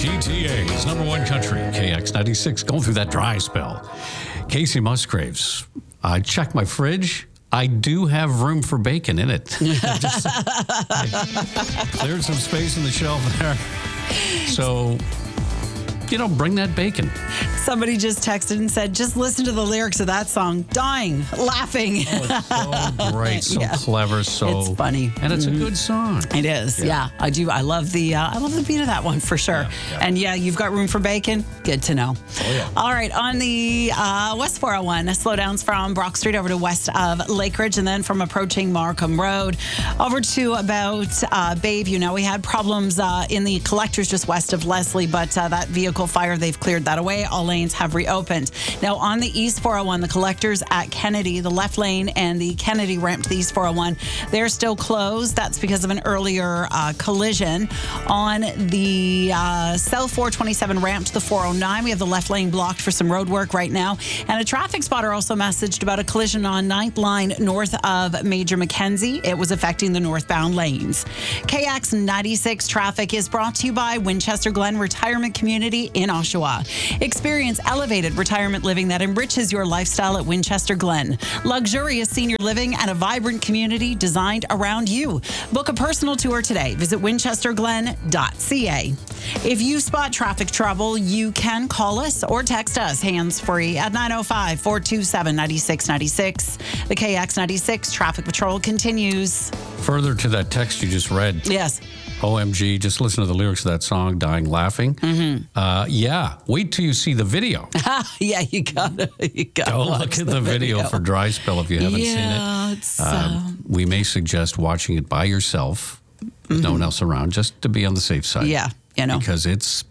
GTA's number one country, KX96, going through that dry spell. Casey Musgraves, I checked my fridge. I do have room for bacon in it. I cleared some space in the shelf there. So, bring that bacon. Somebody just texted and said, just listen to the lyrics of that song. Dying, laughing. Oh, it's so great, so clever, so it's funny. And it's a good song. It is, yeah. I do. I love the beat of that one for sure. Yeah. And you've got room for bacon. Good to know. Oh, yeah. All right, on the West 401, slowdowns from Brock Street over to west of Lake Ridge, and then from approaching Markham Road over to about Bayview. We had problems in the collectors just west of Leslie, but that vehicle fire, they've cleared that away. All lanes have reopened. Now, on the East 401, the collectors at Kennedy, the left lane and the Kennedy ramp to the East 401, they're still closed. That's because of an earlier collision. On the South 427 ramp to the 409, we have the left lane blocked for some road work right now. And a traffic spotter also messaged about a collision on 9th line north of Major Mackenzie. It was affecting the northbound lanes. KX96 traffic is brought to you by Winchester Glen Retirement Community in Oshawa. Experience elevated retirement living that enriches your lifestyle at Winchester Glen. Luxurious senior living and a vibrant community designed around you. Book a personal tour today. Visit winchesterglen.ca. If you spot traffic trouble, you can call us or text us hands-free at 905-427-9696. The KX96 Traffic Patrol continues. Further to that text you just read. Yes. OMG, just listen to the lyrics of that song, Dying Laughing. Mm-hmm. Wait till you see the video. Yeah, you got to Go look at the video for Dry Spell if you haven't seen it. We may suggest watching it by yourself, with no one else around, just to be on the safe side. Yeah, Because it's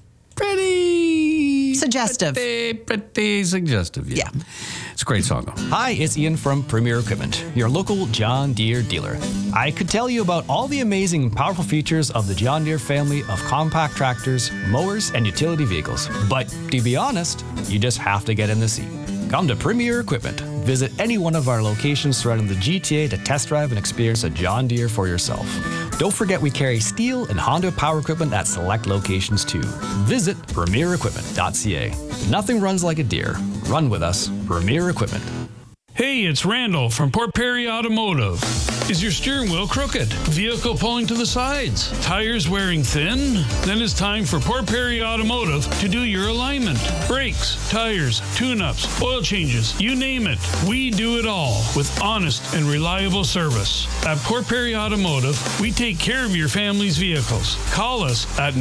pretty suggestive. Pretty suggestive, yeah. It's a great song, though. Hi, it's Ian from Premier Equipment, your local John Deere dealer. I could tell you about all the amazing and powerful features of the John Deere family of compact tractors, mowers, and utility vehicles. But to be honest, you just have to get in the seat. Come to Premier Equipment. Visit any one of our locations surrounding the GTA to test drive and experience a John Deere for yourself. Don't forget we carry Steel and Honda power equipment at select locations too. Visit premierequipment.ca. Nothing runs like a Deere. Run with us, Premier Equipment. Hey, it's Randall from Port Perry Automotive. Is your steering wheel crooked? Vehicle pulling to the sides? Tires wearing thin? Then it's time for Port Perry Automotive to do your alignment. Brakes, tires, tune-ups, oil changes, you name it. We do it all with honest and reliable service. At Port Perry Automotive, we take care of your family's vehicles. Call us at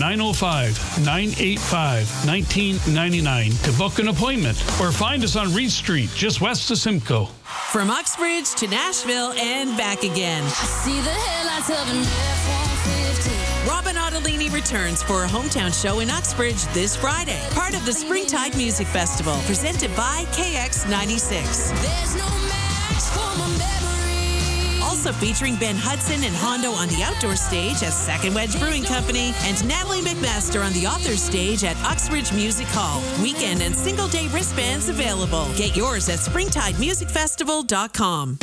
905-985-1999 to book an appointment or find us on Reed Street, just west of Simcoe. From Uxbridge to Nashville and back again. I see the headlights of an F-150. Robin Ottolini returns for a hometown show in Uxbridge this Friday. Part of the Springtide Music Festival, presented by KX96. There's no match for my memory. Also featuring Ben Hudson and Hondo on the outdoor stage at Second Wedge Brewing Company and Natalie McMaster on the authors stage at Uxbridge Music Hall. Weekend and single day wristbands available. Get yours at springtidemusicfestival.com.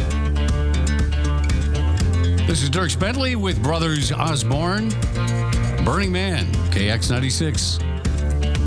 This is Dirk Bentley with Brothers Osborne. Burning Man, KX96.